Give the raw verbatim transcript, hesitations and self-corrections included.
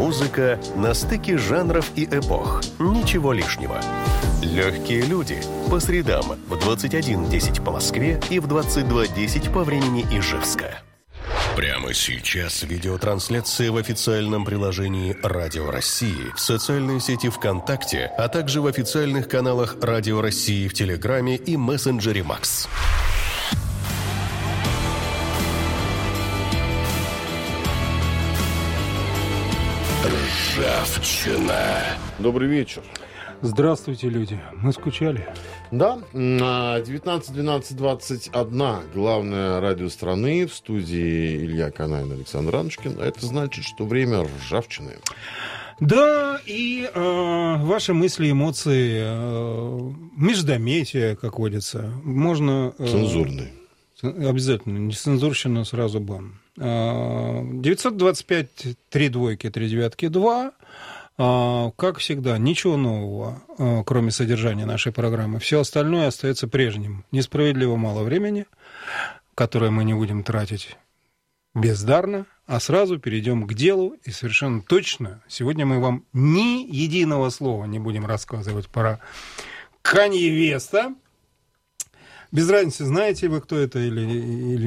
Музыка на стыке жанров и эпох. Ничего лишнего. Легкие люди. По средам в двадцать один десять по Москве и в двадцать два десять по времени Ижевска. Прямо сейчас видеотрансляция в официальном приложении «Радио России», в социальной сети ВКонтакте, а также в официальных каналах «Радио России» в Телеграме и мессенджере «Макс». Ржавчина. Добрый вечер. Здравствуйте, люди. Мы скучали. Да, девятнадцать двенадцать двадцать один, главное радио страны, в студии Илья Канаин, Александр Анушкин. Это значит, что время ржавчины. Да, и э, ваши мысли, эмоции, э, междометия, как водится, можно... Э, Цензурные. Обязательно, нецензурщина сразу бан. девятьсот двадцать пять три двойки три девятки два. Как всегда, ничего нового, кроме содержания нашей программы. Все остальное остается прежним. Несправедливо мало времени, которое мы не будем тратить бездарно, а сразу перейдем к делу. И совершенно точно сегодня мы вам ни единого слова не будем рассказывать про Канье Веста. Без разницы, знаете вы, кто это или, или